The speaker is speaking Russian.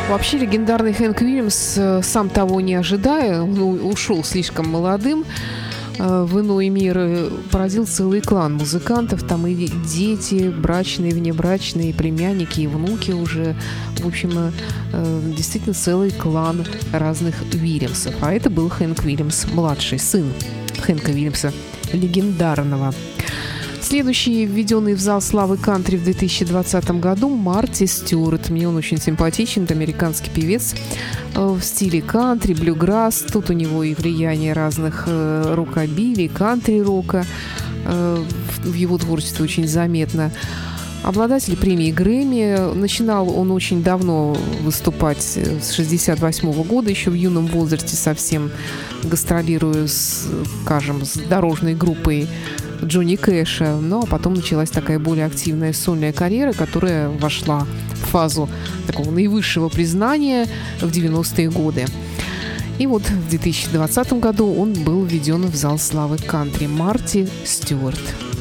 Вообще легендарный Хэнк Уильямс, сам того не ожидая, ушел слишком молодым в иной мир, поразил целый клан музыкантов, там и дети, брачные, внебрачные, и племянники, и внуки уже. В общем, действительно целый клан разных Уильямсов. А это был Хэнк Уильямс, младший сын Хэнка Уильямса, легендарного. Следующий, введенный в зал славы кантри в 2020 году, Марти Стюарт. Мне он очень симпатичен, это американский певец в стиле кантри, блюграсс. Тут у него и влияние разных рокобили, кантри-рока в его творчестве очень заметно. Обладатель премии Грэмми. Начинал он очень давно выступать, с 1968 года, еще в юном возрасте совсем, гастролируя, скажем, с дорожной группой Джонни Кэша. Ну, а потом началась такая более активная сольная карьера, которая вошла в фазу такого наивысшего признания в 90-е годы. И вот в 2020 году он был введен в зал славы кантри. Марти Стюарт.